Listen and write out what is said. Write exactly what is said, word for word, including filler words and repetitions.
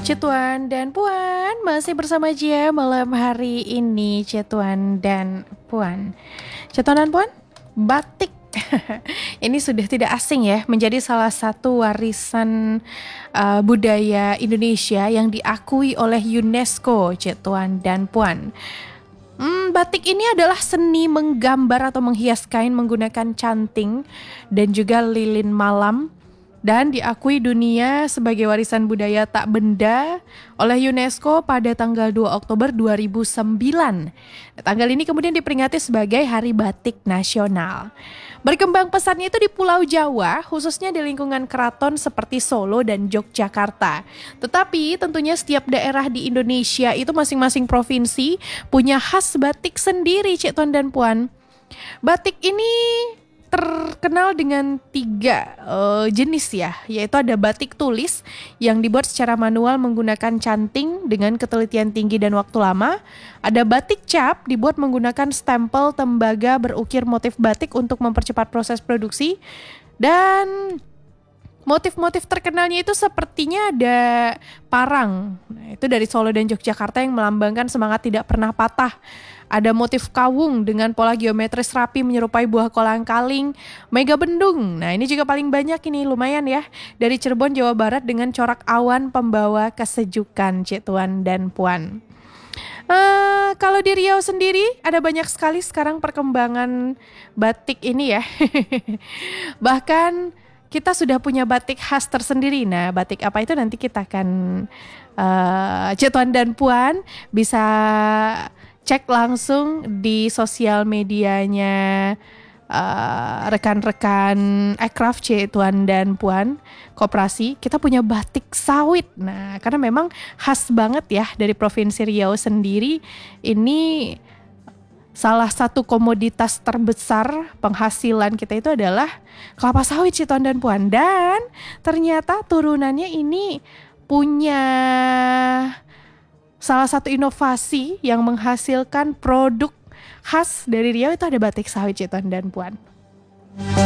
Cetuan dan Puan, masih bersama Jia malam hari ini, Cetuan dan Puan. Cetuan dan Puan, batik ini sudah tidak asing ya, menjadi salah satu warisan uh, budaya Indonesia yang diakui oleh UNESCO, Cetuan dan Puan. Hmm, batik ini adalah seni menggambar atau menghias kain menggunakan canting dan juga lilin malam, dan diakui dunia sebagai warisan budaya tak benda oleh UNESCO pada tanggal dua Oktober dua ribu sembilan. Tanggal ini kemudian diperingati sebagai Hari Batik Nasional. Berkembang pesatnya itu di Pulau Jawa, khususnya di lingkungan keraton seperti Solo dan Yogyakarta. Tetapi tentunya setiap daerah di Indonesia itu masing-masing provinsi punya khas batik sendiri, Cik Tuan dan Puan. Batik ini terkenal dengan tiga uh, jenis ya, yaitu ada batik tulis yang dibuat secara manual menggunakan canting dengan ketelitian tinggi dan waktu lama. Ada batik cap dibuat menggunakan stempel tembaga berukir motif batik untuk mempercepat proses produksi. Dan motif-motif terkenalnya itu sepertinya ada parang, nah, itu dari Solo dan Yogyakarta yang melambangkan semangat tidak pernah patah. Ada motif kawung dengan pola geometris rapi menyerupai buah kolang-kaling, mega bendung. Nah ini juga paling banyak ini, lumayan ya. Dari Cirebon, Jawa Barat dengan corak awan pembawa kesejukan, Cik Tuan dan Puan. Uh, kalau di Riau sendiri ada banyak sekali sekarang perkembangan batik ini ya. Bahkan kita sudah punya batik khas tersendiri. Nah, batik apa itu nanti kita akan uh, Cik Tuan dan Puan bisa cek langsung di sosial medianya uh, rekan-rekan Ekraf, Cik Tuan dan Puan Koperasi. Kita punya batik sawit. Nah, karena memang khas banget ya dari Provinsi Riau sendiri. Ini salah satu komoditas terbesar penghasilan kita itu adalah kelapa sawit, Cik Tuan dan Puan. Dan ternyata turunannya ini punya salah satu inovasi yang menghasilkan produk khas dari Riau, itu ada batik sawit, Cik Tuan dan Puan.